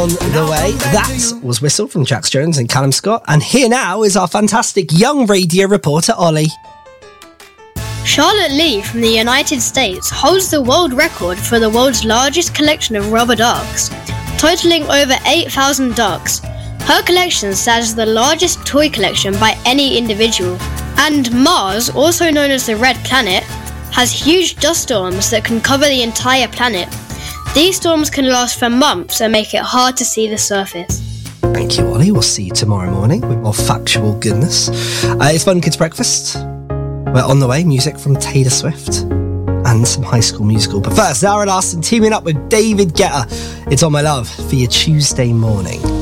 On the way, that was Whistle from Jax Jones and Callum Scott. And here now is our fantastic young radio reporter, Ollie. Charlotte Lee from the United States holds the world record for the world's largest collection of rubber ducks, totaling over 8,000 ducks. Her collection stands as the largest toy collection by any individual. And Mars, also known as the Red Planet, has huge dust storms that can cover the entire planet. These storms can last for months and make it hard to see the surface. Thank you, Ollie. We'll see you tomorrow morning with more factual goodness. It's Fun Kids Breakfast. We're on the way. Music from Taylor Swift and some High School Musical. But first, Zara Larsson teaming up with David Guetta. It's On My Love for your Tuesday morning.